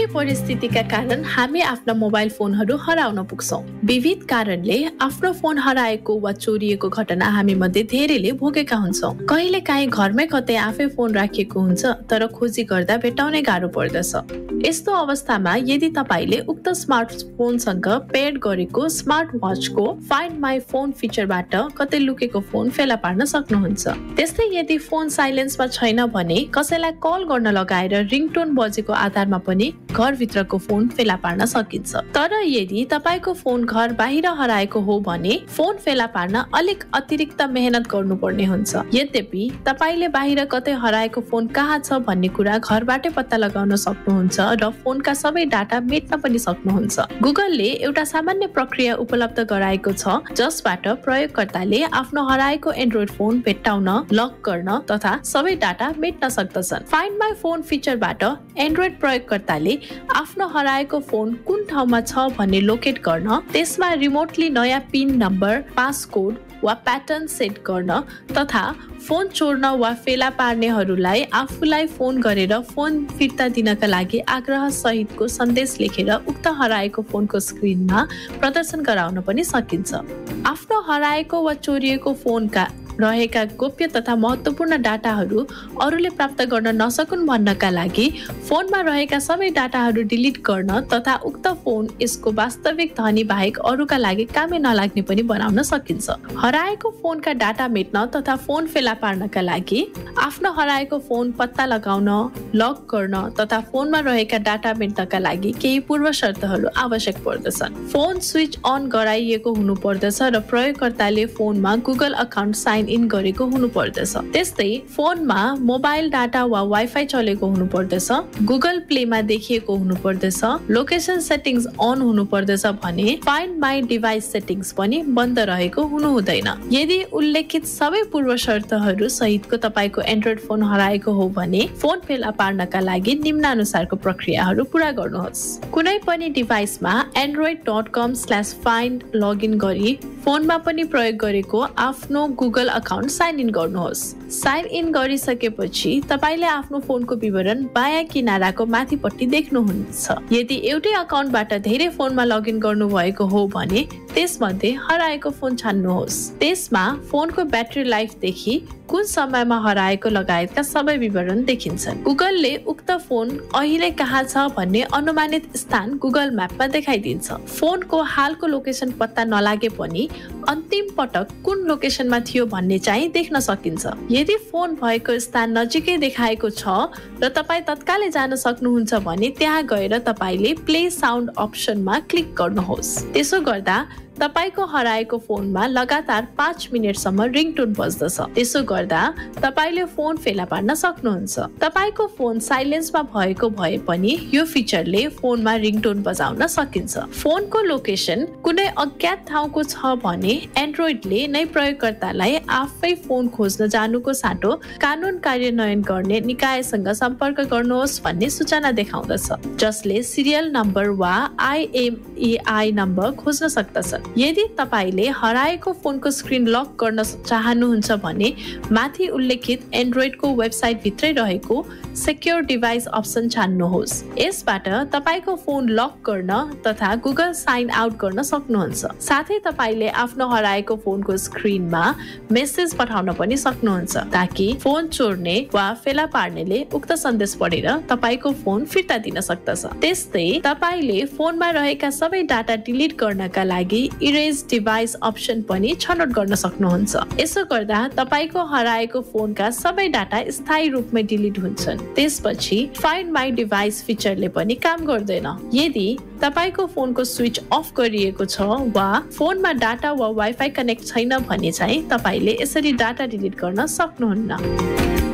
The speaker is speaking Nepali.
कुनै परिस्थितिका कारण हामी आफ्ना मोबाइल फोनहरू हराउन पुग्छौं। विविध कारणले आफ्नो फोन हराएको वा चोरिएको घटना हामी मध्ये धेरैले भोगेका हुन्छौं। कहिलेकाहीँ घरमै कतै आफै फोन राखिएको हुन्छ तर खोजी गर्दा भेट्टाउनै गाह्रो पर्दछ। यस्तो अवस्थामा यदि तपाईले उक्त स्मार्टफोनसँग पेयर गरेको स्मार्ट वाचको फाइन्ड माई फोन फिचरबाट कतै लुकेको फोन फेला पार्न सक्नुहुन्छ। त्यस्तै यदि फोन साइलेन्समा छैन भने कसैलाई कल गर्न लगाएर रिङटोन बजेको आधारमा पनि घरभित्रको फोन फेला पार्न सकिन्छ। तर यदि तपाईको फोन घर बाहिर हराएको हो भने फोन फेला पार्न अलिक अतिरिक्त मेहनत गर्नुपर्ने हुन्छ। यद्यपि तपाईले बाहिर कतै हराएको फोन कहाँ छ भन्ने कुरा घरबाटै पत्ता लगाउन सक्नुहुन्छ र फोनका सबै डाटा मेट्न पनि सक्नुहुन्छ। गुगलले एउटा सामान्य प्रक्रिया उपलब्ध गराएको छ जसबाट प्रयोगकर्ताले आफ्नो हराएको एन्ड्रोइड फोन भेट्टाउन, लक गर्न तथा सबै डाटा मेट्न सक्दछन्। फाइन्ड माई फोन फिचरबाट एन्ड्रोइड प्रयोगकर्ताले आफ्नो हराएको फोन कुन ठाउँमा छ भन्ने लोकेट गर्न, त्यसमा रिमोटली नयाँ पिन नम्बर, पासकोड वा प्याटर्न सेट गर्न तथा फोन चोर्न वा फेला पार्नेहरूलाई आफूलाई फोन गरेर फोन फिर्ता दिनका लागि आग्रह सहितको सन्देश लेखेर उक्त हराएको फोनको स्क्रिनमा प्रदर्शन गराउन पनि सकिन्छ। आफ्नो हराएको वा चोरिएको फोनका रहेका गोप्य तथा महत्त्वपूर्ण डाटाहरू अरूले प्राप्त गर्न नसकुन् भन्नका लागि फोनमा रहेका सबै डाटाहरू डिलिट गर्न तथा उक्त फोन यसको वास्तविक धनी बाहेक अरूका लागि कामै नलाग्ने पनि बनाउन सकिन्छ। हराएको फोनका डाटा मेट्न तथा फोन फेला पार्नका लागि आफ्नो हराएको फोन पत्ता लगाउन, लक गर्न तथा फोनमा रहेका डाटा मेट्नका लागि केही पूर्व शर्तहरू आवश्यक पर्दछन्। फोन स्विच अन गराइएको हुनुपर्दछ र प्रयोगकर्ताले फोनमा गुगल अकाउन्ट साइन इन गरेको हुनुपर्दछ। त्यस्तै फोनमा मोबाइल डाटा वा वाइफाई चलेको हुनुपर्दछ, गुगल प्लेमा देखिएको हुनुपर्दछ, लोकेसन सेटिङ्स अन हुनुपर्दछ भने फाइन्ड माई डिभाइस सेटिङ्स पनि बन्द रहेको हुनु हुँदैन। यदि उल्लेखित सबै पूर्व शर्तहरू सहितको तपाईको एन्ड्रोइड फोन हराएको हो भने फोन फेला पार्नका लागि निम्नानुसारको प्रक्रियाहरू पूरा गर्नुहोस्। कुनै पनि डिभाइसमा android.com/find लगइन गरी फोनमा पनि प्रयोग गरेको आफ्नो गुगल अकाउन्ट साइन इन गर्नुहोस्। साइन इन गरिसकेपछि तपाईले आफ्नो फोनको विवरण बायाँ किनाराको माथिपट्टि देख्नुहुन्छ। यदि एउटै अकाउन्टबाट धेरै फोनमा लगइन गर्नुभएको हो भने त्यसमध्ये हराएको फोन छान्नुहोस्। त्यसमा फोनको ब्याट्री लाइफदेखि कुन समयमा हराएको लगायतका सबै विवरण देखिन्छन्। गुगलले उक्त फोन अहिले कहाँ छ भन्ने अनुमानित स्थान गुगल म्यापमा देखाइदिन्छ। फोनको हालको लोकेसन पत्ता नलागे पनि अन्तिम पटक कुन लोकेसनमा थियो भन्ने चाहिँ देख्न सकिन्छ। यदि फोन भएको स्थान नजिकै देखाएको छ र तपाईँ तत्कालै जान सक्नुहुन्छ भने त्यहाँ गएर तपाईले प्ले साउन्ड अप्सनमा क्लिक गर्नुहोस्। त्यसो गर्दा तपाईको हराएको फोनमा लगातार 5 मिनेटसम्म रिङटोन बज्दछ। त्यसो गर्दा तपाईले फोन फेला पार्न सक्नुहुन्छ। तपाईको फोन साइलेन्समा भएको भए पनि यो फिचरले फोनमा रिङटोन बजाउन सकिन्छ। फोनको लोकेसन कुनै अज्ञात ठाउँको छ भने एन्ड्रोइडले नै प्रयोगकर्तालाई आफै फोन खोज्न जानुको साटो कानुन कार्यान्वयन गर्ने निकायसँग सम्पर्क गर्नुहोस् भन्ने सूचना देखाउँदछ, जसले सिरियल नम्बर वा IMEI नम्बर खोज्न सक्दछ। यदि तपाईले हराएको फोनको स्क्रिन लक गर्न चाहनुहुन्छ भने माथि उल्लेखित एन्ड्रोइडको वेबसाइट भित्रै रहेको सेक्योर डिभाइस अप्सन छान्नुहोस्। यसबाट तपाईको फोन लक गर्न तथा गुगल साइन आउट गर्न सक्नुहुन्छ। साथै तपाईले आफ्नो हराएको फोनको स्क्रिनमा मेसेज पठाउन पनि सक्नुहुन्छ ताकि फोन चोर्ने वा फेला पार्नेले उक्त सन्देश पढेर तपाईको फोन फिर्ता दिन सक्दछ। त्यस्तै तपाईले फोनमा रहेका सबै डाटा डिलिट गर्नका लागि इरेज डिभाइस अप्सन पनि छनौट गर्न सक्नुहुन्छ। यसो गर्दा तपाईको हराएको फोनका सबै डाटा स्थायी रूपमा डिलिट हुन्छन्। त्यसपछि फाइन्ड माई डिभाइस फिचरले पनि काम गर्दैन। यदि तपाईको फोनको स्विच अफ गरिएको छ वा फोनमा डाटा वा वाइफाई कनेक्ट छैन भने चाहिँ तपाईले यसरी डाटा डिलिट गर्न सक्नुहुन्न।